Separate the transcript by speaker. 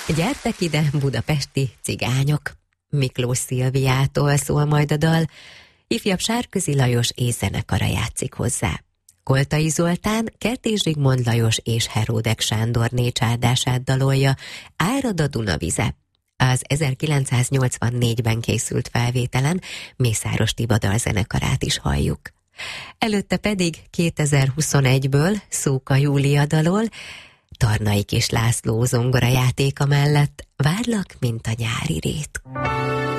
Speaker 1: Gyertek ide, budapesti cigányok! Miklós Szilviától szól majd a dal, ifjabb Sárközi Lajos és zenekara játszik hozzá. Koltai Zoltán, Kertész Zsigmond Lajos és Heródek Sándorné csárdását dalolja, Árad a Dunavize. Az 1984-ben készült felvételen Mészáros Tiba dalzenekarát is halljuk. Előtte pedig 2021-ből Szóka Júlia dalol, Tarnai Kis László zongorajátéka mellett Várlak, mint a nyári rét.